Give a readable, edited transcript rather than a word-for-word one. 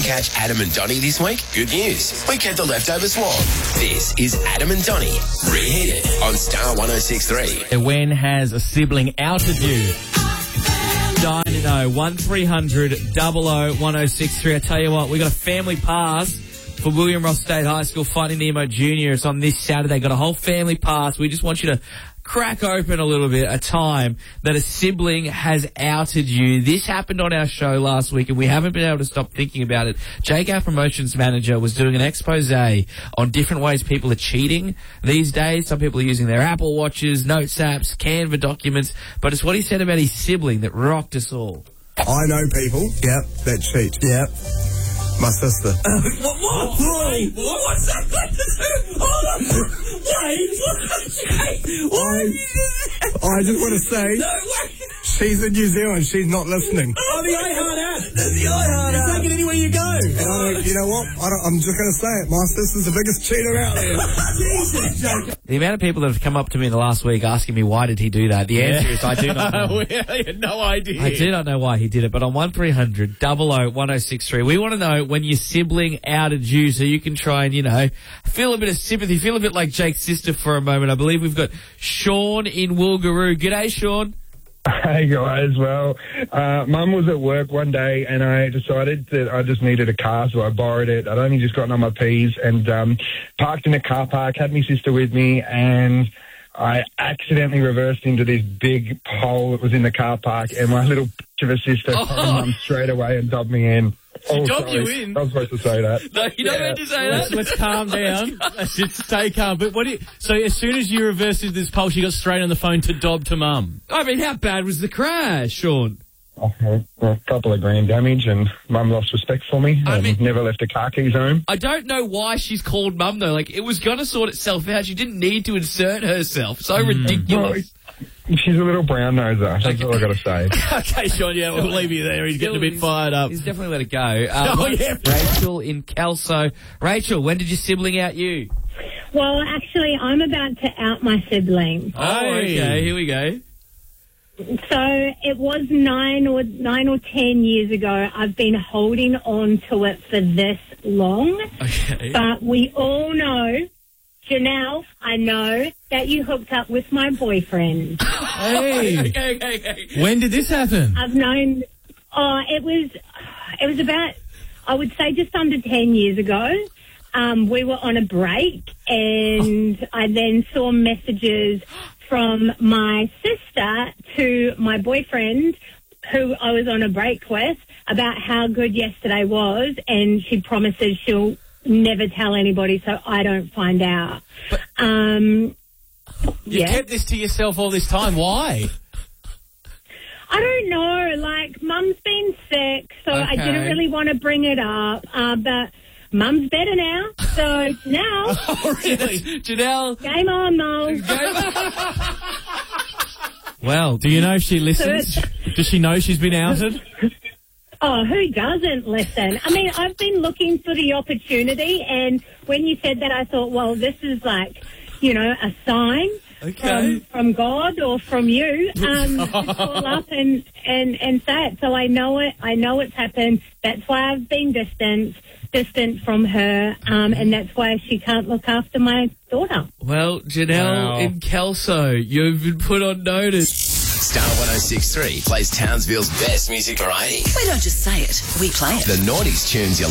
didn't catch Adam and Donnie this week? Good news. We kept the leftovers warm. This is Adam and Donnie Reheated on Star 106.3. When has a sibling outed you? Dial to know 1300 00 1063. I tell you what, we got a family pass for William Ross State High School Finding Nemo Junior. It's on this Saturday. Got a whole family pass. We just want you to crack open a little bit a time that a sibling has outed you. This happened on our show last week and we haven't been able to stop thinking about it. Jake, our promotions manager, was doing an expose on different ways people are cheating these days. Some people are using their Apple Watches, Notes apps, Canva documents, but it's what he said about his sibling that rocked us all. I know people, that cheat. Yep. My sister. What? What's that got to do? Hold on. I just want to say, she's in New Zealand. She's not listening. Oh, the iHeart app. There's the iHeart app. Take it anywhere you go. And you know what? I'm just going to say it. My sister's the biggest cheater out there. Jesus. The amount of people that have come up to me in the last week asking me why did he do that, the answer is I do not know. We had no idea. I do not know why he did it, but on 1300 00 1063, we want to know when your sibling outed you so you can try and, feel a bit of sympathy, feel a bit like Jake's sister for a moment. I believe we've got Sean in Woolgaroo. G'day, Sean. Hey guys, well, Mum was at work one day and I decided that I just needed a car, so I borrowed it. I'd only just gotten on my P's and parked in a car park, had my sister with me, and I accidentally reversed into this big pole that was in the car park, and my little bitch of a sister came Mum straight away and dobbed me in. She dobbed you in? I was supposed to say that. No, you don't meant to say that. Let's calm down. Let's just stay calm. But so as soon as you reversed into this pole, she got straight on the phone to dob to Mum. I mean, how bad was the crash, Sean? A couple of grand damage, and Mum lost respect for me and never left her car keys home. I don't know why she's called Mum, though. Like, it was going to sort itself out. She didn't need to insert herself. So ridiculous. She's a little brown noser. That's all I got to say. Okay, Sean, we'll leave you there. He's getting a bit fired up. He's definitely let it go. Rachel in Kelso. Rachel, when did your sibling out you? Well, actually, I'm about to out my sibling. Oh, okay. Here we go. So it was 9 or 10 years ago. I've been holding on to it for this long. Okay. But we all know, Janelle, I know that you hooked up with my boyfriend. Hey. Okay. When did this happen? I've known, it was about, I would say just under 10 years ago. We were on a break and I then saw messages from my sister to my boyfriend, who I was on a break with, about how good yesterday was, and she promises she'll never tell anybody so I don't find out. You kept this to yourself all this time. Why? I don't know. Like, Mum's been sick, so I didn't really want to bring it up, but Mum's better now, so now... Oh, really? Janelle... Game on, Mum. Well, do you know if she listens? Does she know she's been outed? Oh, who doesn't listen? I mean, I've been looking for the opportunity, and when you said that, I thought, well, this is like, a sign from God or from you to call up and say it. So I know it. I know it's happened. That's why I've been distant from her, and that's why she can't look after my daughter. Well, Janelle in Kelso, you've been put on notice. Star 106.3 plays Townsville's best music variety. We don't just say it, we play it. The Naughties tunes you